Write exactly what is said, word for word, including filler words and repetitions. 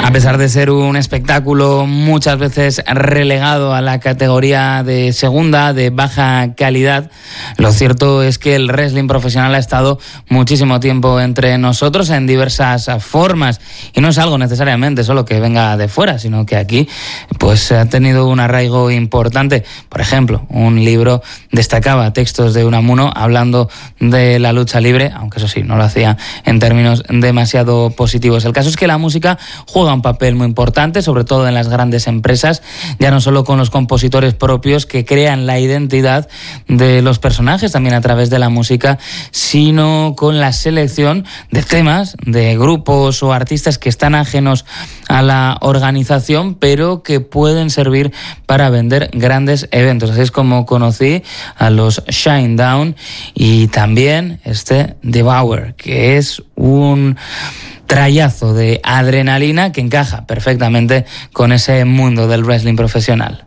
A pesar de ser un espectáculo muchas veces relegado a la categoría de segunda, de baja calidad, lo cierto es que el wrestling profesional ha estado muchísimo tiempo entre nosotros en diversas formas, y no es algo necesariamente solo que venga de fuera, sino que aquí pues ha tenido un arraigo importante. Por ejemplo, un libro destacaba textos de Unamuno hablando de la lucha libre, aunque eso sí, no lo hacía en términos demasiado positivos. El caso es que la música juega un papel muy importante, sobre todo en las grandes empresas, ya no solo con los compositores propios que crean la identidad de los personajes también a través de la música, sino con la selección de temas, de grupos o artistas que están ajenos a la organización, pero que pueden servir para vender grandes eventos. Así es como conocí a los Shinedown y también este Devour, que es un trayazo de adrenalina que encaja perfectamente con ese mundo del wrestling profesional.